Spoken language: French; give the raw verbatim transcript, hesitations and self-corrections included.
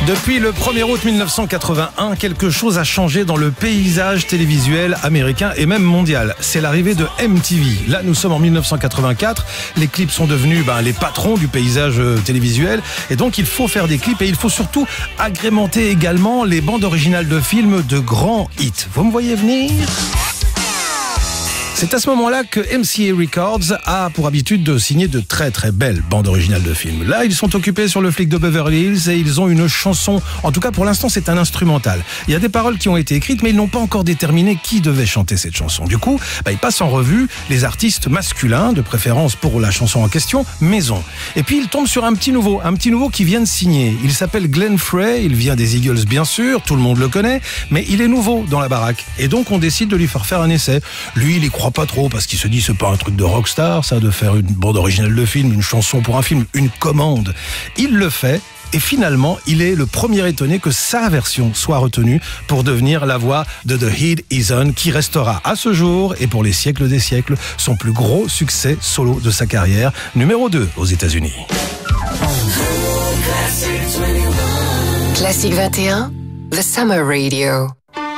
Depuis le premier août mille neuf cent quatre-vingt-un, quelque chose a changé dans le paysage télévisuel américain et même mondial. C'est l'arrivée de M T V. Là, nous sommes en mille neuf cent quatre-vingt-quatre. Les clips sont devenus ben, les patrons du paysage télévisuel. Et donc, il faut faire des clips et il faut surtout agrémenter également les bandes originales de films de grands hits. Vous me voyez venir ? C'est à ce moment-là que M C A Records a pour habitude de signer de très très belles bandes originales de films. Là, ils sont occupés sur Le Flic de Beverly Hills et ils ont une chanson, en tout cas pour l'instant c'est un instrumental. Il y a des paroles qui ont été écrites mais ils n'ont pas encore déterminé qui devait chanter cette chanson. Du coup, bah, ils passent en revue les artistes masculins, de préférence pour la chanson en question, Maison. Et puis ils tombent sur un petit nouveau, un petit nouveau qui vient de signer. Il s'appelle Glenn Frey, il vient des Eagles bien sûr, tout le monde le connaît, mais il est nouveau dans la baraque. Et donc on décide de lui faire faire un essai. Lui, il y croit pas trop parce qu'il se dit c'est pas un truc de rockstar ça de faire une bande originale de film, une chanson pour un film, une commande. Il le fait et finalement il est le premier étonné que sa version soit retenue pour devenir la voix de The Heat Is On qui restera à ce jour et pour les siècles des siècles son plus gros succès solo de sa carrière, numéro deux aux États-Unis. Classique vingt et un, The Summer Radio.